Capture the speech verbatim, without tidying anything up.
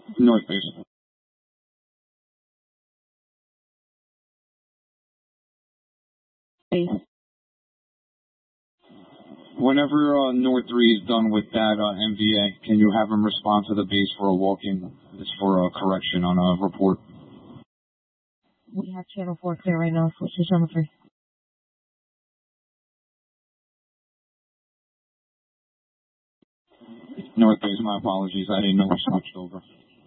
North base. Base. Whenever uh, North three is done with that uh, M V A, can you have him respond to the base for a walk-in? It's for a correction on a report. We have channel four clear right now. Switch to channel three. North base, my apologies. I didn't know we switched over.